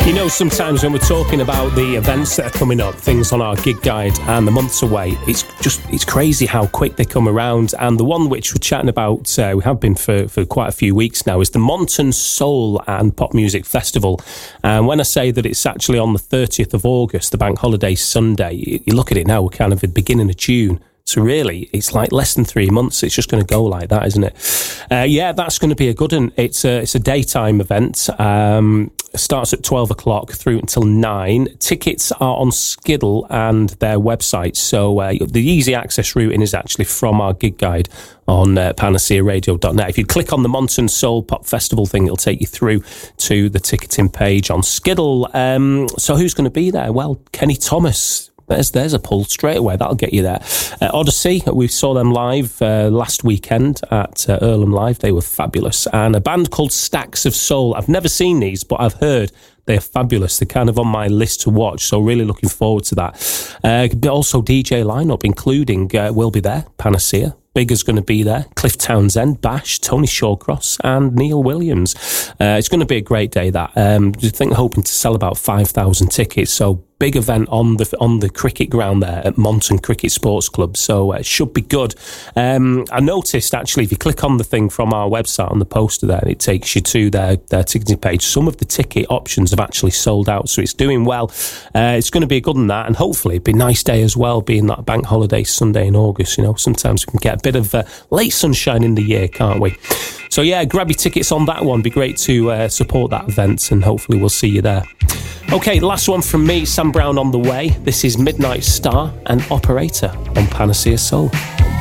You know, sometimes when we're talking about the events that are coming up, things on our gig guide and the months away, it's crazy how quick they come around. And the one which we're chatting about, we have been for quite a few weeks now, is the Monton Soul and Pop Music Festival. And when I say that it's actually on the 30th of August, the bank holiday Sunday, you look at it now, we're kind of at the beginning of June. So really, it's like less than 3 months. It's just going to go like that, isn't it? Yeah, that's going to be a good one. It's a daytime event. Starts at 12 o'clock through until 9. Tickets are on Skiddle and their website. So the easy access routing is actually from our gig guide on panacearadio.net. If you click on the Monton Soul Pop Festival thing, it'll take you through to the ticketing page on Skiddle. So who's going to be there? Well, Kenny Thomas. There's a pull straight away. That'll get you there. Odyssey, we saw them live last weekend at Earlham Live. They were fabulous. And a band called Stacks of Soul. I've never seen these, but I've heard they're fabulous. They're kind of on my list to watch, so really looking forward to that. But also DJ lineup, including will be there, Panacea. Bigger's going to be there, Cliff Townsend, Bash, Tony Shawcross and Neil Williams. It's going to be a great day, that. I think hoping to sell about 5,000 tickets, so big event on the cricket ground there at Monton Cricket Sports Club, so it should be good. I noticed, actually, if you click on the thing from our website, on the poster there, it takes you to their ticketing page. Some of the ticket options have actually sold out, so it's doing well. It's going to be a good one, that, and hopefully it'd be a nice day as well, being that bank holiday Sunday in August. You know, sometimes we can get a bit of late sunshine in the year, can't we? So yeah, grab your tickets on that one. Be great to support that event, and hopefully we'll see you there. Okay, last one from me, Sam Brown on the way. This is Midnight Star and Operator on Panacea Soul.